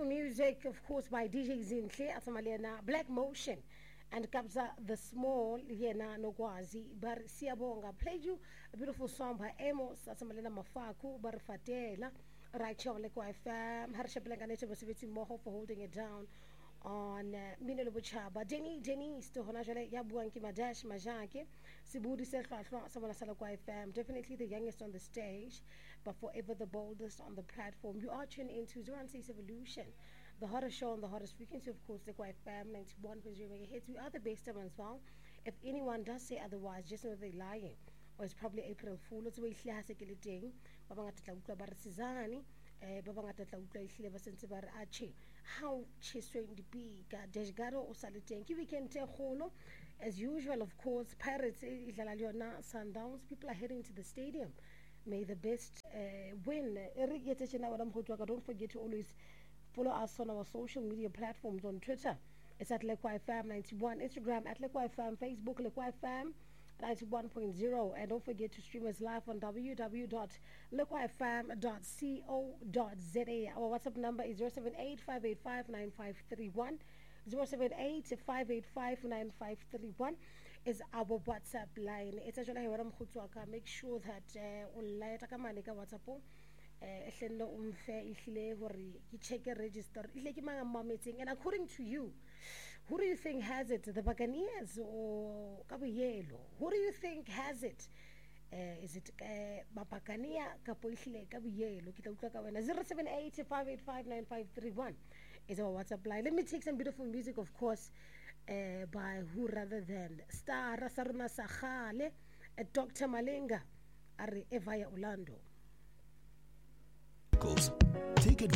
beautiful music, of course, by DJ Zinhle Atamalena, Black Motion, and Kabza the Small, Yena Nogwazi, Bar Siabonga. Played you a beautiful song by Amos Atamalena Mafaku, Bar Fatela, Raicho Lekwa FM, Harsha Blanganeta Basiviti Moho for holding it down on Minelo Buchaba. Jenny, Stohonajale, Yabuanki Madash, Majanke, Sibudi Selfa, Samana Salakwa FM, definitely the youngest on the stage, but forever the boldest on the platform. You are tuned into Zoran Says Evolution, the hottest show on the hottest frequency, of course, the Kwai FM 91.0 MHz. We are the best of as well. If anyone does say otherwise, just know they're lying. Or it's probably April Fool. It's way classic thing. Babangata Ukla Barsizani. Babangata Ukla Isleva Sensibar Ache. How Chiswing the P. Deshgaro or Salitenki. We can tell Holo. As usual, of course, Pirates, Ilalaliona, Sundowns. People are heading to the stadium. May the best win. Don't forget to always follow us on our social media platforms on Twitter. It's at Lekwa FM 91, Instagram at Lekwa FM, Facebook Lekwa FM 91.0, and don't forget to stream us live on www.lekwafm.co.za. Our WhatsApp number is 078-585-9531. 078-585-9531 is our WhatsApp line. It's actually make sure that online WhatsApp ehlelo umfe ihlile hore ki check register ile ke manga mameting. And according to you, who do you think has it, the Buccaneers or Kabuyelo? Who do you think has it? Is it Bapakania kapo ihlile Kabuyelo? Kita utlwa ka wena. 078-585-9531 is our WhatsApp line. Let me take some beautiful music, of course, by who rather than Star Saruna Sahale, Dr. Malenga, Ari Evaya Orlando. Take it.